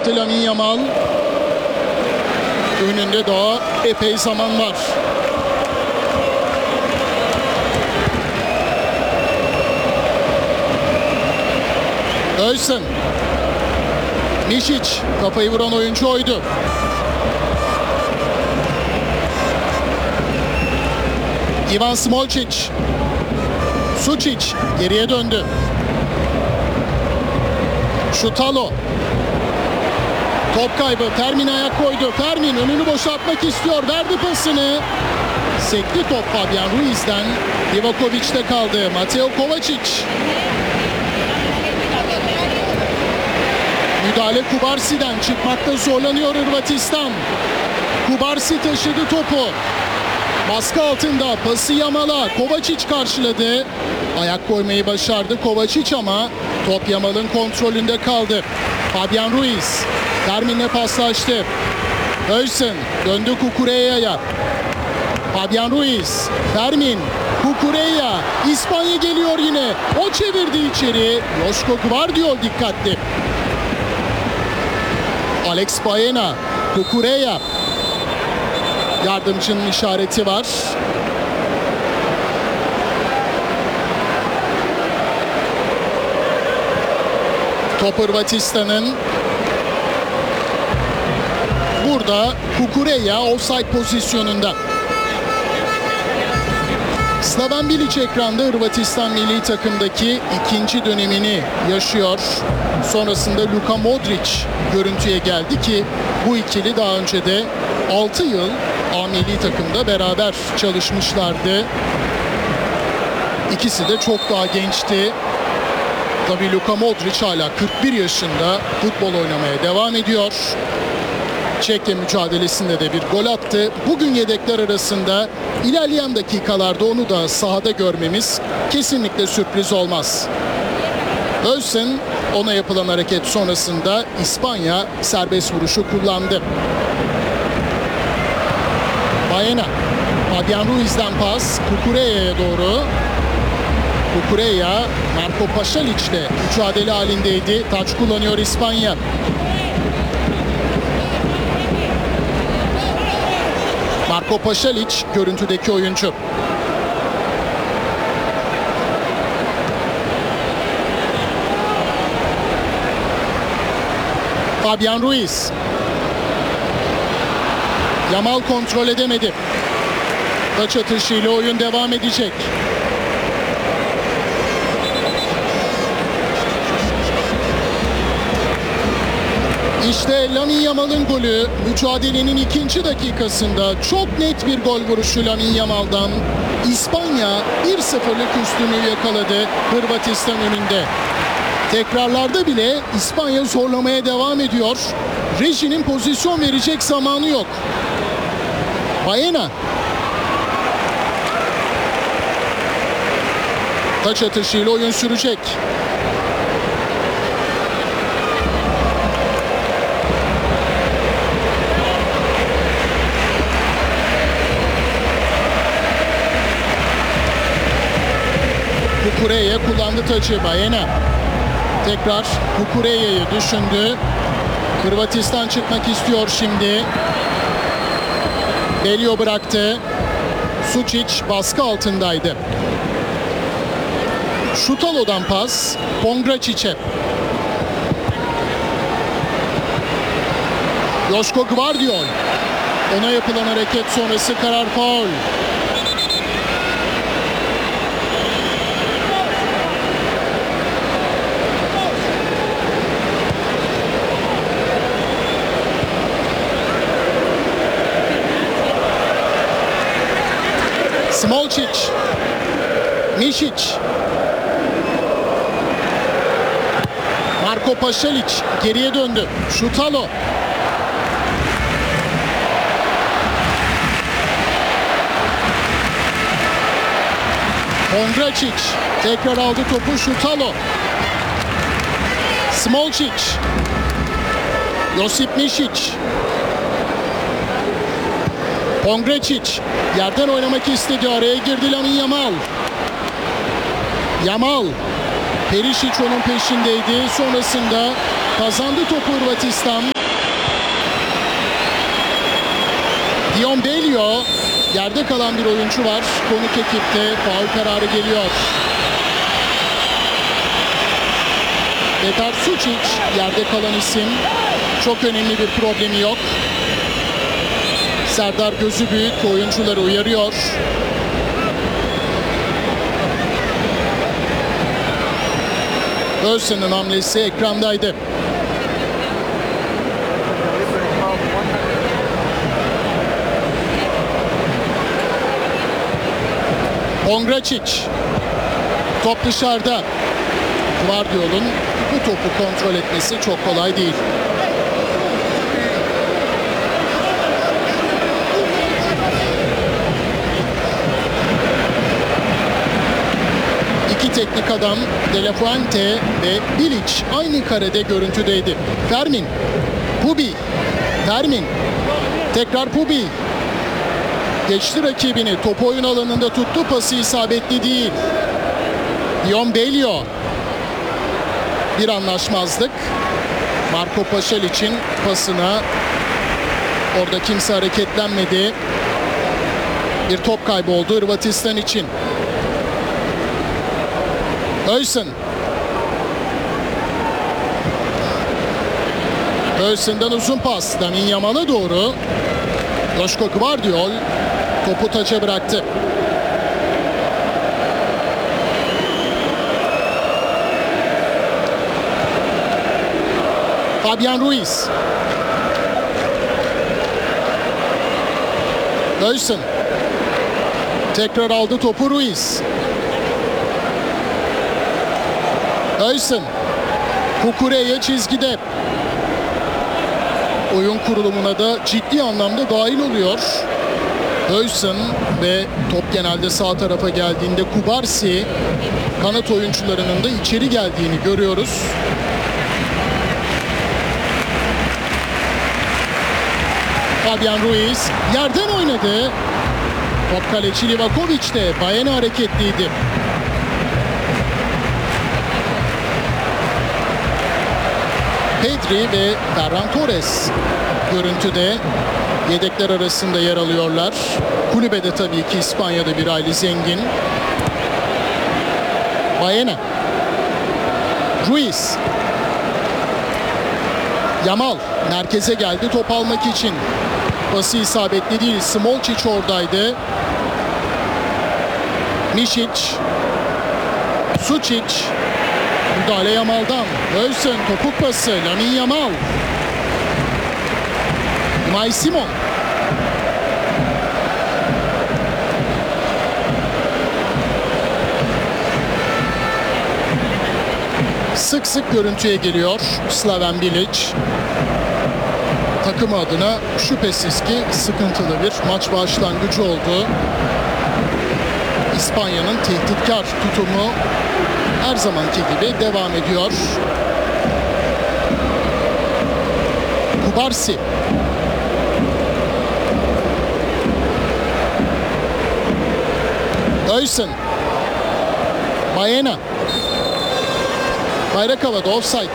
yaptı Lamine Yamal. Önünde daha epey zaman var. Özcan. Mišić kafayı vuran oyuncu oydu. Ivan Smolčić. Sučić geriye döndü. Šutalo. Top kaybı. Fermin ayak koydu. Fermin önünü boşaltmak istiyor. Verdi pasını. Sekti top Fabian Ruiz'den. Livakovic'te kaldı. Mateo Kovačić. Müdahale Kubarsi'den. Çıkmakta zorlanıyor Hırvatistan. Kubarsi taşıdı topu. Baskı altında. Pası Yamal'a. Kovačić karşıladı. Ayak koymayı başardı Kovačić ama top Yamal'ın kontrolünde kaldı. Fabian Ruiz. Fermin'le paslaştı. Özcan döndü Cucureyya'ya. Fabian Ruiz. Fermin. Cucurella. İspanya geliyor yine. O çevirdi içeri. Joško Gvardiol dikkatli. Alex Baena. Cucurella. Yardımcının işareti var. Top Hırvatistan'ın. Burada Cucurella offside pozisyonunda. Slaven Bilic ekranda Hırvatistan milli takımdaki ikinci dönemini yaşıyor. Sonrasında Luka Modric görüntüye geldi ki bu ikili daha önce de 6 yıl A milli takımda beraber çalışmışlardı. İkisi de çok daha gençti. Tabii Luka Modric hala 41 yaşında futbol oynamaya devam ediyor. Çekya mücadelesinde de bir gol attı. Bugün yedekler arasında, ilerleyen dakikalarda onu da sahada görmemiz kesinlikle sürpriz olmaz. Özcan ona yapılan hareket sonrasında İspanya serbest vuruşu kullandı. Baena. Fabian Ruiz'den pas Cucureyya'ya doğru. Cucurella Marco Pašalić'le mücadele halindeydi. Taç kullanıyor İspanya. Marco Pašalić görüntüdeki oyuncu. Fabian Ruiz. Yamal kontrol edemedi. Taç atışıyla oyun devam edecek. İşte Lamine Yamal'ın golü. Mücadelenin ikinci dakikasında çok net bir gol vuruşu Lamine Yamal'dan. İspanya 1-0'lık üstünlüğü yakaladı Hırvatistan önünde. Tekrarlarda bile İspanya zorlamaya devam ediyor. Rejinin pozisyon verecek zamanı yok. Baena. Taç atışıyla oyun sürecek. Cucurella kullandı taçı. Baena. Tekrar Cucurella'yı düşündü. Hırvatistan çıkmak istiyor şimdi. Belio bıraktı. Sučić baskı altındaydı. Šutalo'dan pas Pongračić'e. Joško Gvardiol. Ona yapılan hareket sonrası karar faul. Smolčić. Mišić. Marco Pašalić geriye döndü. Šutalo. Pongračić tekrar aldı topu. Šutalo. Smolčić. Josip Mišić. Pongračić yerden oynamak istedi. Araya girdi Lamine Yamal. Yamal. Perisic onun peşindeydi. Sonrasında kazandı topu Hırvatistan. Leon Belio, yerde kalan bir oyuncu var. Konuk ekipte faul kararı geliyor. Petar Sučić yerde kalan isim. Çok önemli bir problemi yok. Serdar Gözübüyük oyuncuları uyarıyor. Özsen'in hamlesi ekrandaydı. Ongračić. Top dışarıda. Gvardiol'un bu topu kontrol etmesi çok kolay değil. İki teknik adam De La Fuente ve Bilic aynı karede görüntüdeydi. Fermin, Pubi, Fermin, tekrar Pubi. Geçti rakibini, topu oyun alanında tuttu, pası isabetli değil. Leon Belio. Bir anlaşmazlık. Marco Pašalić'in pasına orada kimse hareketlenmedi. Bir top kaybı oldu Hırvatistan için. Özsen. Özsen'den uzun pas. Lamine Yamal'a doğru. Joško Gvardiol topu taça bıraktı. Fabian Ruiz. Özsen. Tekrar aldı topu Ruiz. Özsen. Kukureya çizgide. Oyun kurulumuna da ciddi anlamda dahil oluyor. Özsen ve top genelde sağ tarafa geldiğinde Kubarsi, kanat oyuncularının da içeri geldiğini görüyoruz. Fabian Ruiz yerden oynadı. Top kaleci Livakovic'te. Baena hareketliydi. Pedri ve Ferran Torres görüntüde yedekler arasında yer alıyorlar. Kulübede tabii ki İspanya'da bir aile zengin. Baena. Ruiz. Yamal merkeze geldi top almak için. Pası isabetli değil. Smolčić oradaydı. Mišić. Sučić. Müdahale Yamal'dan. Özsen topuk pası. Lamine Yamal. Unai Simon. Sık sık görüntüye geliyor Slaven Bilic. Takımı adına şüphesiz ki sıkıntılı bir maç başlangıcı oldu. İspanya'nın tehditkar tutumu her zamanki gibi devam ediyor. Kubarsi. Özsen. Baena. Bayrak havada, offside.